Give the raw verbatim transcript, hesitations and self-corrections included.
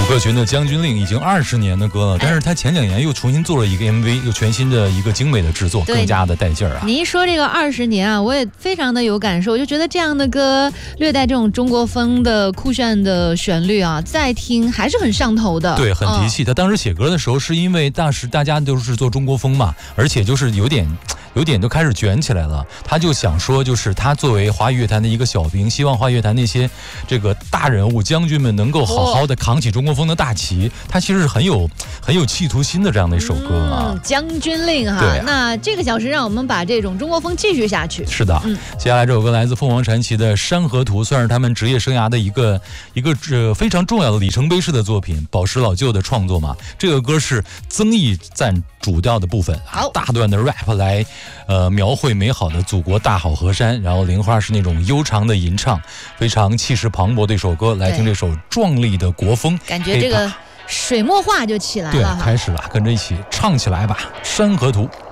克群的《将军令》已经二十年的歌了，但是他前两年又重新做了一个 M V， 又全新的一个精美的制作，更加的带劲儿啊！ 你一说这个二十年啊，我也非常的有感受，我就觉得这样的歌略带这种中国风的酷炫的旋律啊，再听还是很上头的。 对，很提气。他当时写歌的时候，是因为当时大家都是做中国风嘛，而且就是有点。有点就开始卷起来了，他就想说，就是他作为华语乐坛的一个小兵，希望华语乐坛那些这个大人物将军们能够好好的扛起中国风的大旗。他其实是很有很有企图心的这样的一首歌啊， 嗯、将军令哈。 对啊， 那这个小时让我们把这种中国风继续下去。 是的，嗯、接下来这首歌来自凤凰传奇的《山河图》，算是他们职业生涯的一个一个呃非常重要的里程碑式的作品，宝石老旧的创作嘛。这个歌是曾毅占主调的部分， 好， 大段的 rap 来。呃，描绘美好的祖国大好河山，然后玲花是那种悠长的吟唱，非常气势磅礴的一首歌。来听这首壮丽的国风， 感觉这个水墨画就起来了。 对，开始了，跟着一起唱起来吧，《山河图》。